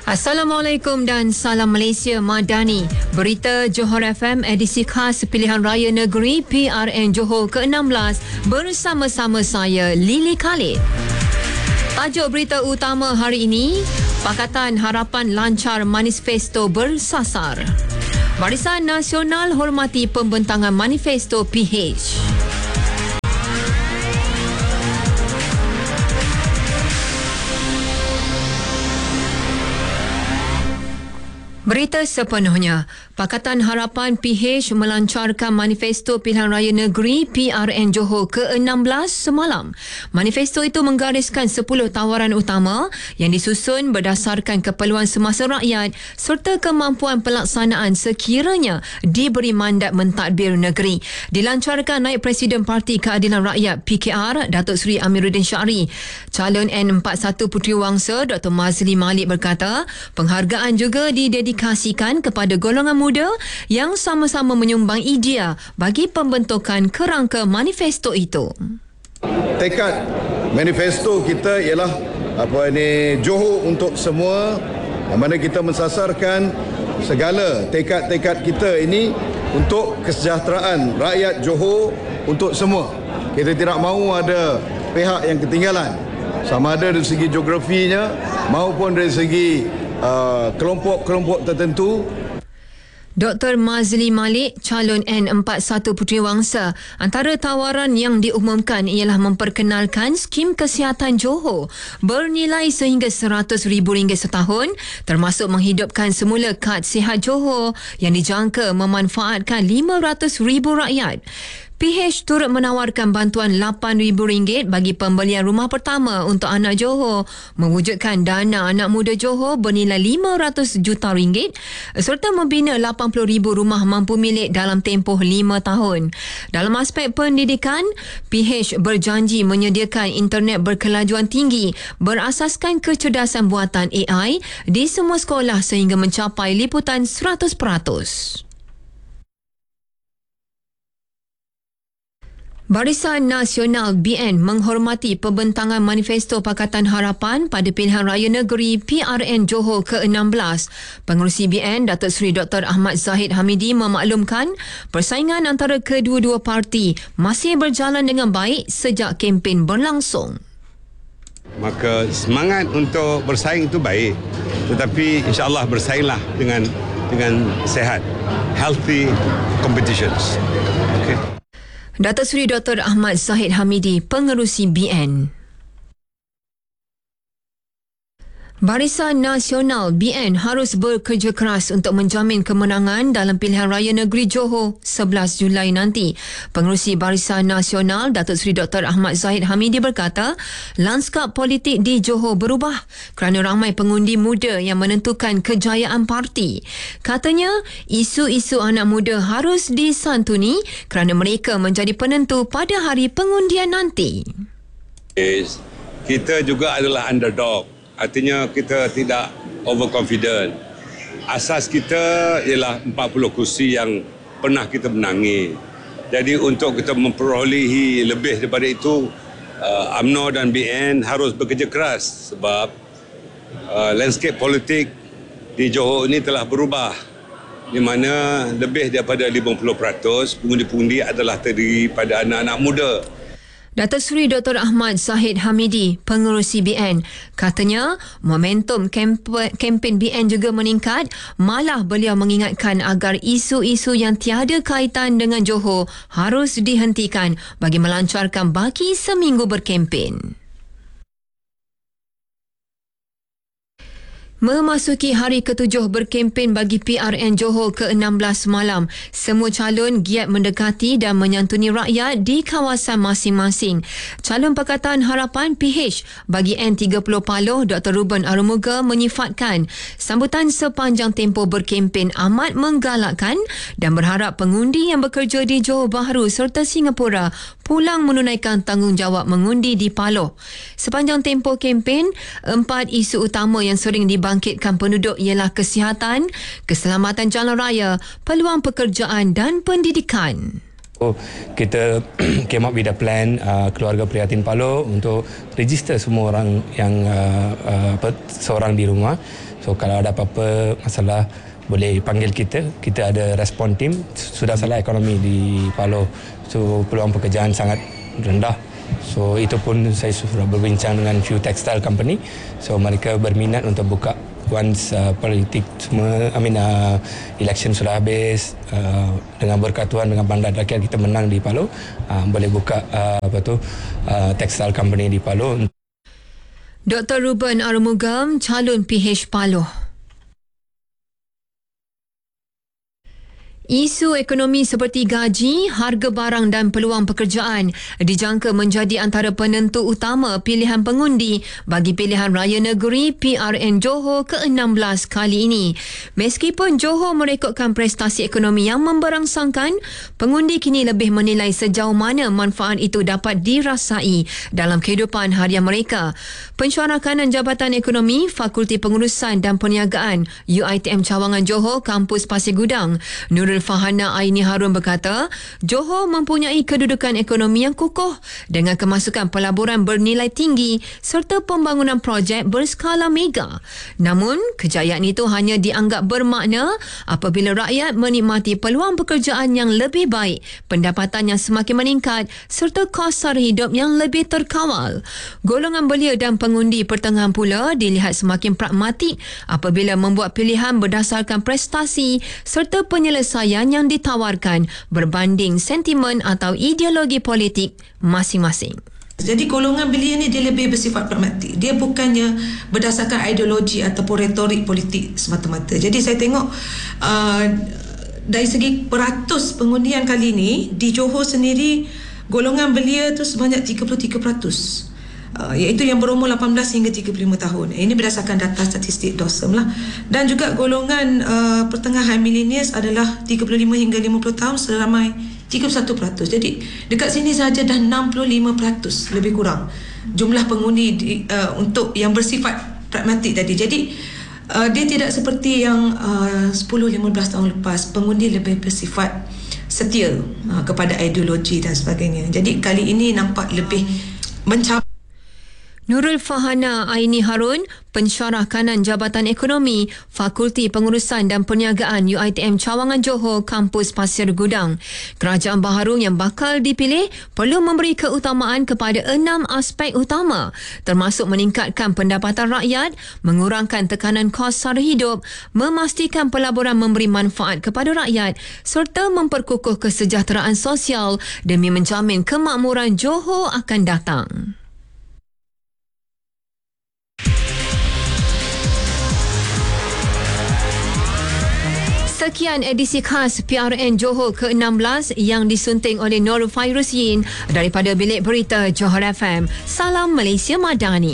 Assalamualaikum dan salam Malaysia Madani. Berita Johor FM edisi khas Pilihan Raya Negeri PRN Johor ke-16 bersama-sama saya Lily Khalid. Tajuk berita utama hari ini, Pakatan Harapan lancar manifesto bersasar. Barisan Nasional hormati pembentangan manifesto PH. Berita sepenuhnya, Pakatan Harapan PH melancarkan Manifesto Pilihan Raya Negeri PRN Johor ke-16 semalam. Manifesto itu menggariskan 10 tawaran utama yang disusun berdasarkan keperluan semasa rakyat serta kemampuan pelaksanaan sekiranya diberi mandat mentadbir negeri. Dilancarkan Naib Presiden Parti Keadilan Rakyat PKR, Datuk Seri Amiruddin Syari. Calon N41 Puteriwangsa Dr. Mazli Malik berkata, penghargaan juga didedikasikan kepada golongan muda yang sama-sama menyumbang idea bagi pembentukan kerangka manifesto itu. Tekad manifesto kita ialah Johor untuk semua, yang mana kita mensasarkan segala tekad-tekad kita ini untuk kesejahteraan rakyat Johor untuk semua. Kita tidak mahu ada pihak yang ketinggalan, sama ada dari segi geografinya maupun dari segi kelompok-kelompok tertentu. Dr. Mazli Malik, calon N41 Puteriwangsa, antara tawaran yang diumumkan ialah memperkenalkan skim kesihatan Johor bernilai sehingga RM100,000 setahun, termasuk menghidupkan semula kad sihat Johor yang dijangka memanfaatkan 500,000 rakyat. PH turut menawarkan bantuan RM8,000 bagi pembelian rumah pertama untuk anak Johor, mewujudkan dana anak muda Johor bernilai RM500 juta serta membina 80,000 rumah mampu milik dalam tempoh 5 tahun. Dalam aspek pendidikan, PH berjanji menyediakan internet berkelajuan tinggi berasaskan kecerdasan buatan AI di semua sekolah sehingga mencapai liputan 100%. Barisan Nasional BN menghormati pembentangan Manifesto Pakatan Harapan pada Pilihan Raya Negeri PRN Johor ke-16. Pengerusi BN, Datuk Seri Dr. Ahmad Zahid Hamidi memaklumkan persaingan antara kedua-dua parti masih berjalan dengan baik sejak kempen berlangsung. Maka semangat untuk bersaing itu baik, tetapi insya-Allah bersainglah dengan sehat, healthy competitions. Okay. Datuk Seri Dr. Ahmad Zahid Hamidi, pengerusi BN. Barisan Nasional BN harus bekerja keras untuk menjamin kemenangan dalam Pilihan Raya Negeri Johor 11 Julai nanti. Pengerusi Barisan Nasional Datuk Seri Dr. Ahmad Zahid Hamidi berkata, lanskap politik di Johor berubah kerana ramai pengundi muda yang menentukan kejayaan parti. Katanya, isu-isu anak muda harus disantuni kerana mereka menjadi penentu pada hari pengundian nanti. Kita juga adalah underdog. Artinya kita tidak overconfident. Asas kita ialah 40 kursi yang pernah kita menangi. Jadi untuk kita memperolehi lebih daripada itu, UMNO dan BN harus bekerja keras sebab landscape politik di Johor ini telah berubah, di mana lebih daripada 50% pengundi-pengundi adalah terdiri pada anak-anak muda. Datuk Seri Dr. Ahmad Zahid Hamidi, pengerusi BN, katanya momentum kempen BN juga meningkat, malah beliau mengingatkan agar isu-isu yang tiada kaitan dengan Johor harus dihentikan bagi melancarkan baki seminggu berkempen. Memasuki hari ke-7 berkempen bagi PRN Johor ke-16 malam, semua calon giat mendekati dan menyantuni rakyat di kawasan masing-masing. Calon Pakatan Harapan PH bagi N30 Paloh Dr. Ruben Arumuga menyifatkan sambutan sepanjang tempoh berkempen amat menggalakkan dan berharap pengundi yang bekerja di Johor Bahru serta Singapura pulang menunaikan tanggungjawab mengundi di Paloh. Sepanjang tempoh kempen, 4 isu utama yang sering dibangkitkan penduduk ialah kesihatan, keselamatan jalan raya, peluang pekerjaan dan pendidikan. So, kita came up with a plan, keluarga prihatin Palo, untuk register semua orang yang seorang di rumah. So kalau ada apa-apa masalah boleh panggil kita. Kita ada respon team. Sudah salah ekonomi di Palo, so peluang pekerjaan sangat rendah. So itu pun saya sudah berbincang dengan few textile company. So mereka berminat untuk buka once politik semua, election sudah habis, dengan berkatuan dengan Bandar Rakyat kita menang di Palo, boleh buka textile company di Palo. Dr. Ruben Arumugam, calon PH Palo. Isu ekonomi seperti gaji, harga barang dan peluang pekerjaan dijangka menjadi antara penentu utama pilihan pengundi bagi pilihan raya negeri PRN Johor ke-16 kali ini. Meskipun Johor merekodkan prestasi ekonomi yang memberangsangkan, pengundi kini lebih menilai sejauh mana manfaat itu dapat dirasai dalam kehidupan harian mereka. Pensyarah kanan Jabatan Ekonomi, Fakulti Pengurusan dan Perniagaan UiTM Cawangan Johor, Kampus Pasir Gudang, Nurul Fahana Aini Harun berkata, Johor mempunyai kedudukan ekonomi yang kukuh dengan kemasukan pelaburan bernilai tinggi serta pembangunan projek berskala mega. Namun, kejayaan itu hanya dianggap bermakna apabila rakyat menikmati peluang pekerjaan yang lebih baik, pendapatan yang semakin meningkat serta kos sara hidup yang lebih terkawal. Golongan belia dan pengundi pertengahan pula dilihat semakin pragmatik apabila membuat pilihan berdasarkan prestasi serta penyelesaian yang ditawarkan berbanding sentimen atau ideologi politik masing-masing. Jadi golongan belia ni dia lebih bersifat pragmatik. Dia bukannya berdasarkan ideologi ataupun retorik politik semata-mata. Jadi saya tengok dari segi peratus pengundian kali ini di Johor sendiri, golongan belia tu sebanyak 33%. Iaitu yang berumur 18 hingga 35 tahun. Ini berdasarkan data statistik DOSM lah. Dan juga golongan pertengahan millennials adalah 35 hingga 50 tahun seramai 31%. Jadi dekat sini sahaja dah 65% lebih kurang jumlah pengundi untuk yang bersifat pragmatik tadi. Jadi dia tidak seperti yang 10-15 tahun lepas, pengundi lebih bersifat setia kepada ideologi dan sebagainya. Jadi kali ini nampak lebih mencapai. Nurul Fahana Aini Harun, pensyarah kanan Jabatan Ekonomi, Fakulti Pengurusan dan Perniagaan UiTM Cawangan Johor, Kampus Pasir Gudang. Kerajaan baharu yang bakal dipilih perlu memberi keutamaan kepada 6 aspek utama, termasuk meningkatkan pendapatan rakyat, mengurangkan tekanan kos sara hidup, memastikan pelaburan memberi manfaat kepada rakyat serta memperkukuh kesejahteraan sosial demi menjamin kemakmuran Johor akan datang. Sekian edisi khas PRN Johor ke-16 yang disunting oleh Nur Fairuz Yin daripada Bilik Berita Johor FM. Salam Malaysia Madani.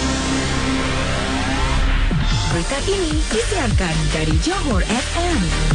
Berita ini disiarkan dari Johor FM.